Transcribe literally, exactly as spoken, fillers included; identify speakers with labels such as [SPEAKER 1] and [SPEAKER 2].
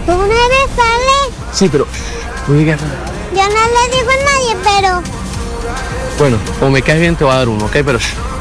[SPEAKER 1] Tú no eres Ale.
[SPEAKER 2] Sí, pero... Oye,
[SPEAKER 1] Yo no le digo a nadie, pero...
[SPEAKER 2] bueno, o me caes bien te voy a dar uno, ¿ok? Pero...